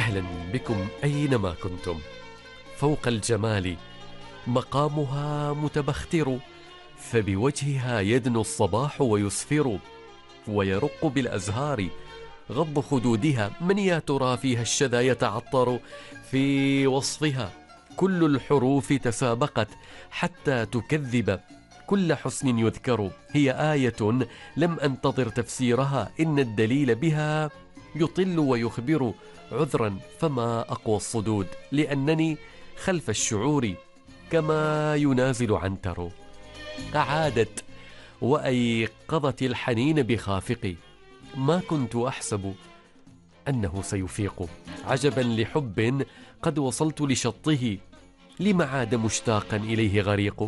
أهلا بكم أينما كنتم. فوق الجمال مقامها متبختر، فبوجهها يدنو الصباح ويسفر، ويرق بالأزهار غض خدودها. من يا ترى فيها الشذا يتعطر؟ في وصفها كل الحروف تسابقت حتى تكذب كل حسن يذكر. هي آية لم أنتظر تفسيرها، إن الدليل بها يطل ويخبر. عذرا فما أقوى الصدود، لأنني خلف الشعور كما ينازل عنتر. أعادت وأيقظت الحنين بخافقي، ما كنت أحسب أنه سيفيق. عجبا لحب قد وصلت لشطه، لم عاد مشتاقا إليه غريق.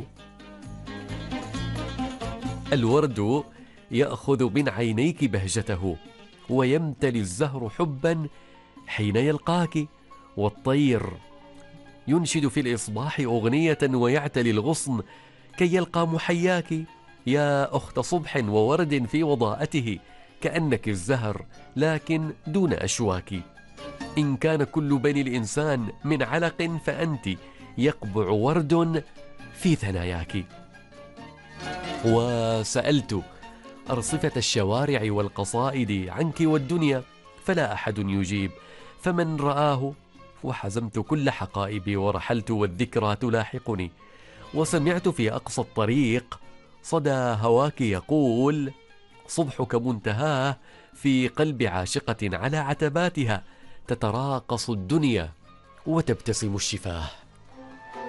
الورد يأخذ من عينيك بهجته، ويمتلي الزهر حبا حين يلقاك. والطير ينشد في الإصباح أغنية ويعتلي الغصن كي يلقى محياك. يا أخت صبح وورد في وضاءته، كأنك الزهر لكن دون أشواك. إن كان كل بني الإنسان من علق، فأنت يقبع ورد في ثناياك. وسألت أرصفة الشوارع والقصائد عنك والدنيا، فلا أحد يجيب. فمن رآه وحزمت كل حقائبي، ورحلت والذكرى تلاحقني. وسمعت في أقصى الطريق صدى هواك يقول: صبحك منتهاه في قلب عاشقة على عتباتها، تتراقص الدنيا وتبتسم الشفاه.